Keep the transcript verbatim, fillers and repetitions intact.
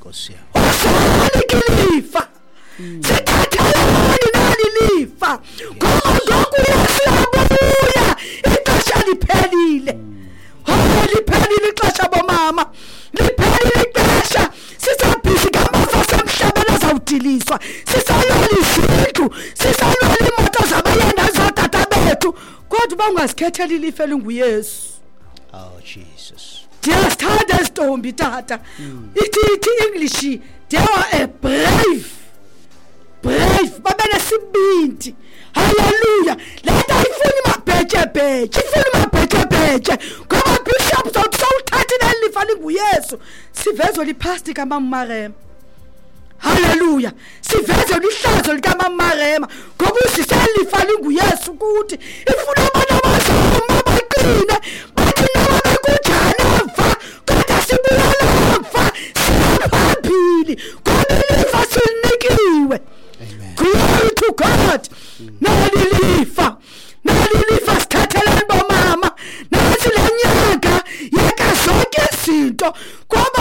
Nkosi yami. Usalikilifa. Sithathelani nani lifa. Ngoba ngokuyabuya ixesha liphelile. Hayi liphelile ixesha bomama. Liphelile ixesha sisabhizi ngamafa semhlabeni azawudiliswa. Sisalwela izindlu, sisalwela imoto zabayena zodada bethu. Kodwa bangasikhethela ilifa elinguYesu. Oh Jesus. Ndiyasithanda isitombi tata. Ithi ithi English they are a brave. Brave babenesibindi. Hallelujah. Leta ifuni mabheje bheje, ifuni mabheje bheje. Ngoba bishop sawuthatha nelifa linguYesu. Sivezwe lipasti kaMamarema. Hallelujah. Sivezwe lihlazo likaMamarema. Ngoba usiselifa linguYesu kuthi ifuna abantu abazoma baqine. Bathi noma bekujana mfa, kodwa sibulala mfa. Siphambili. Ngoba ilifa silinikiwe. Glory to God. Nali lifa. Nali lifa sithathelani bomama. Nasi lenyanga yaka zonke izinto. Ngoba